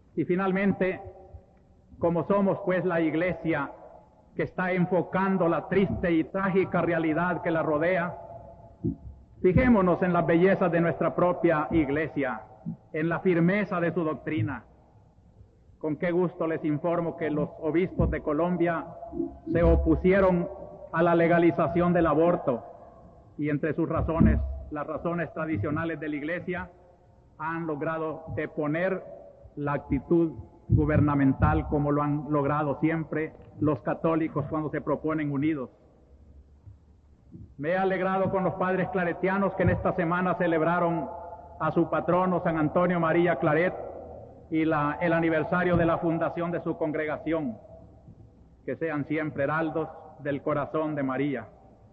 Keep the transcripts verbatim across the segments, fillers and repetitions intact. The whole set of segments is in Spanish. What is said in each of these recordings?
Y finalmente, como somos pues la Iglesia que está enfocando la triste y trágica realidad que la rodea, fijémonos en las bellezas de nuestra propia Iglesia, en la firmeza de su doctrina. Con qué gusto les informo que los obispos de Colombia se opusieron a la legalización del aborto, y entre sus razones, las razones tradicionales de la Iglesia, han logrado deponer la actitud gubernamental, como lo han logrado siempre los católicos cuando se proponen unidos. Me he alegrado con los padres claretianos que en esta semana celebraron a su patrono San Antonio María Claret y la, el aniversario de la fundación de su congregación. Que sean siempre heraldos del corazón de María.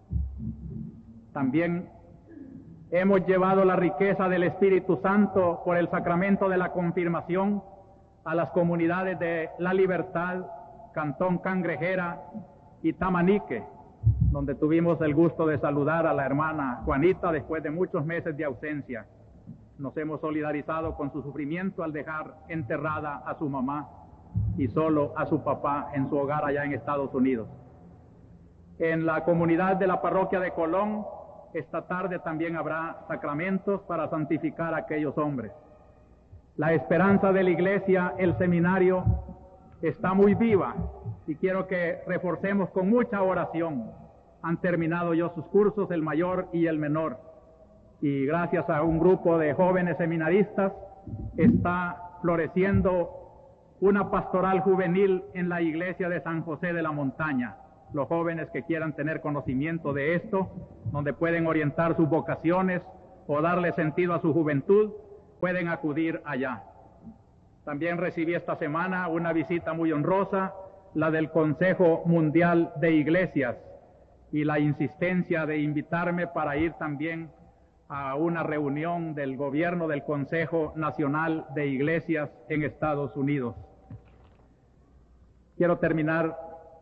También hemos llevado la riqueza del Espíritu Santo por el sacramento de la confirmación a las comunidades de La Libertad, Cantón Cangrejera y Tamanique, donde tuvimos el gusto de saludar a la hermana Juanita después de muchos meses de ausencia. Nos hemos solidarizado con su sufrimiento al dejar enterrada a su mamá y solo a su papá en su hogar allá en Estados Unidos. En la comunidad de la parroquia de Colón, esta tarde también habrá sacramentos para santificar a aquellos hombres. La esperanza de la Iglesia, el seminario, está muy viva y quiero que reforcemos con mucha oración. Han terminado ya sus cursos, el mayor y el menor, y gracias a un grupo de jóvenes seminaristas está floreciendo una pastoral juvenil en la iglesia de San José de la Montaña. Los jóvenes que quieran tener conocimiento de esto, donde pueden orientar sus vocaciones o darle sentido a su juventud, pueden acudir allá. También recibí esta semana una visita muy honrosa, la del Consejo Mundial de Iglesias, y la insistencia de invitarme para ir también a una reunión del gobierno del Consejo Nacional de Iglesias en Estados Unidos. Quiero terminar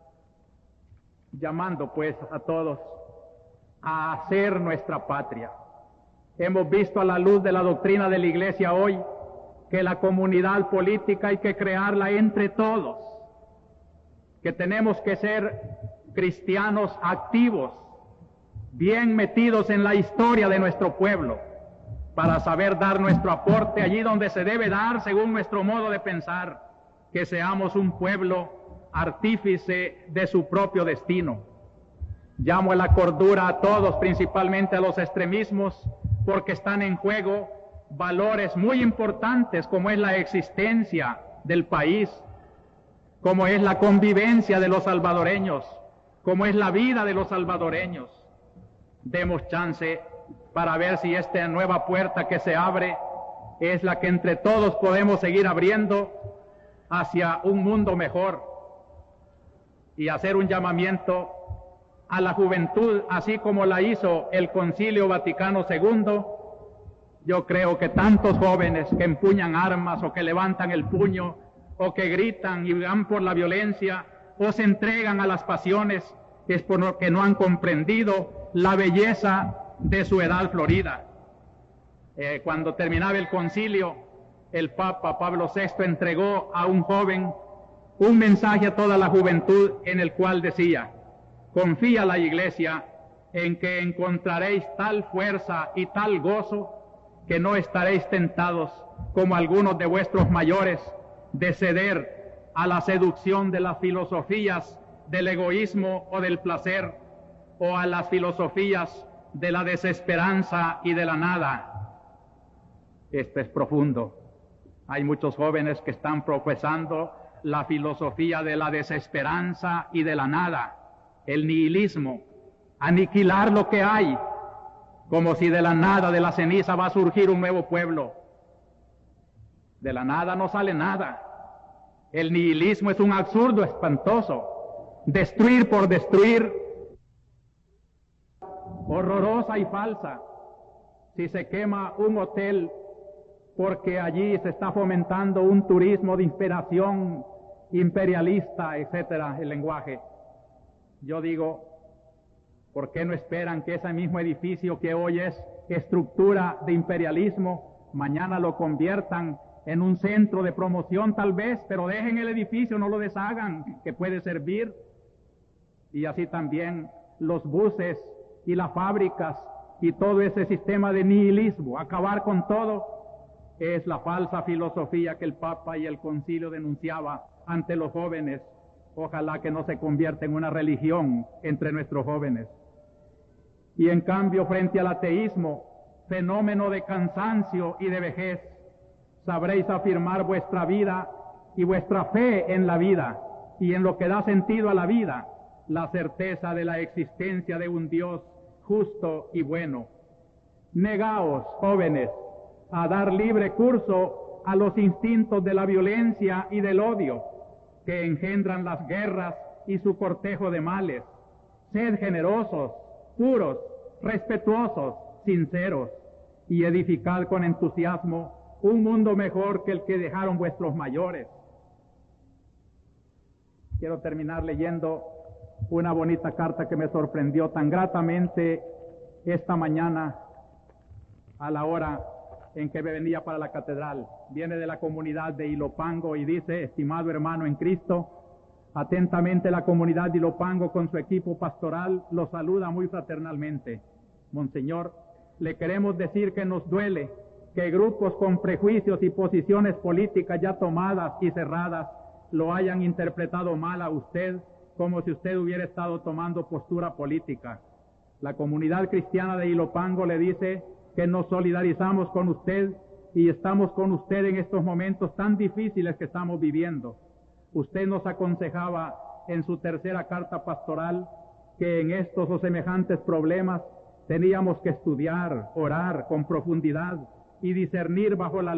llamando pues a todos a hacer nuestra patria. Hemos visto a la luz de la doctrina de la Iglesia hoy que la comunidad política hay que crearla entre todos, que tenemos que ser cristianos activos, bien metidos en la historia de nuestro pueblo, para saber dar nuestro aporte allí donde se debe dar según nuestro modo de pensar, que seamos un pueblo artífice de su propio destino. Llamo a la cordura a todos, principalmente a los extremismos, porque están en juego valores muy importantes como es la existencia del país, como es la convivencia de los salvadoreños, como es la vida de los salvadoreños. Demos chance para ver si esta nueva puerta que se abre es la que entre todos podemos seguir abriendo hacia un mundo mejor, y hacer un llamamiento a la juventud, así como la hizo el Concilio Vaticano segundo. Yo creo que tantos jóvenes que empuñan armas o que levantan el puño o que gritan y van por la violencia o se entregan a las pasiones es porque no han comprendido la belleza de su edad florida. Eh, cuando terminaba el concilio, el Papa Pablo sexto entregó a un joven un mensaje a toda la juventud en el cual decía: confía la Iglesia en que encontraréis tal fuerza y tal gozo que no estaréis tentados, como algunos de vuestros mayores, de ceder a la seducción de las filosofías del egoísmo o del placer, o a las filosofías de la desesperanza y de la nada. Esto es profundo. Hay muchos jóvenes que están profesando la filosofía de la desesperanza y de la nada, el nihilismo, aniquilar lo que hay, como si de la nada, de la ceniza, va a surgir un nuevo pueblo. De la nada no sale nada. El nihilismo es un absurdo espantoso, destruir por destruir, horrorosa y falsa. Si se quema un hotel porque allí se está fomentando un turismo de inspiración imperialista, etcétera, el lenguaje. Yo digo, ¿por qué no esperan que ese mismo edificio que hoy es estructura de imperialismo, mañana lo conviertan en un centro de promoción tal vez, pero dejen el edificio, no lo deshagan, que puede servir. Y así también los buses y las fábricas y todo ese sistema de nihilismo, acabar con todo, es la falsa filosofía que el Papa y el Concilio denunciaba ante los jóvenes. Ojalá que no se convierta en una religión entre nuestros jóvenes. Y en cambio, frente al ateísmo, fenómeno de cansancio y de vejez, sabréis afirmar vuestra vida y vuestra fe en la vida y en lo que da sentido a la vida, la certeza de la existencia de un Dios justo y bueno. Negaos, jóvenes, a dar libre curso a los instintos de la violencia y del odio que engendran las guerras y su cortejo de males. Sed generosos, puros, respetuosos, sinceros, y edificad con entusiasmo un mundo mejor que el que dejaron vuestros mayores. Quiero terminar leyendo una bonita carta que me sorprendió tan gratamente esta mañana a la hora en que me venía para la catedral. Viene de la comunidad de Ilopango y dice: estimado hermano en Cristo, atentamente la comunidad de Ilopango con su equipo pastoral lo saluda muy fraternalmente. Monseñor, le queremos decir que nos duele que grupos con prejuicios y posiciones políticas ya tomadas y cerradas lo hayan interpretado mal a usted, como si usted hubiera estado tomando postura política. La comunidad cristiana de Ilopango le dice que nos solidarizamos con usted y estamos con usted en estos momentos tan difíciles que estamos viviendo. Usted nos aconsejaba en su tercera carta pastoral que en estos o semejantes problemas teníamos que estudiar, orar con profundidad y discernir bajo la